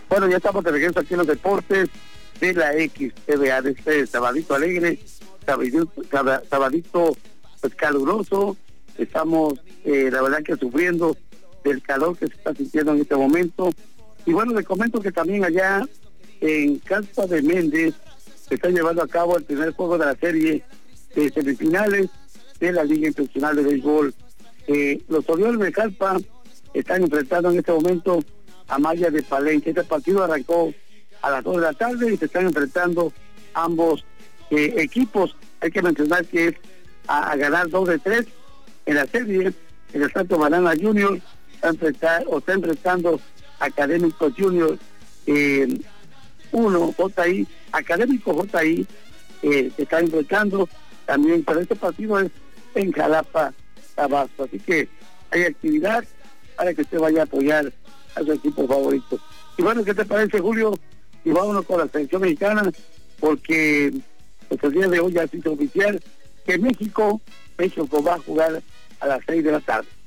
Bueno, ya estamos de regreso aquí en los deportes de la XTVA, de este sabadito alegre, sabadito pues caluroso. Estamos, la verdad que sufriendo del calor que se está sintiendo en este momento. Y bueno, les comento que también allá en Calpa de Méndez se está llevando a cabo el primer juego de la serie de semifinales de la Liga Internacional de Béisbol. Los Orioles de Calpa están enfrentando en este momento a Maya de Palenque. Este partido arrancó a las 2 de la tarde y se están enfrentando ambos equipos. Hay que mencionar que es a ganar 2 de 3 en la serie. El Santo Banana Junior está enfrentando Académico Junior 1, JI, Académico JI se está enfrentando también, pero este partido es en Jalapa, Tabasco, así que hay actividad para que usted vaya a apoyar a su equipo favorito. Y bueno, ¿qué te parece, Julio? Y vámonos con la selección mexicana, porque pues, el día de hoy ya se hizo oficial que México va a jugar a las 6 de la tarde.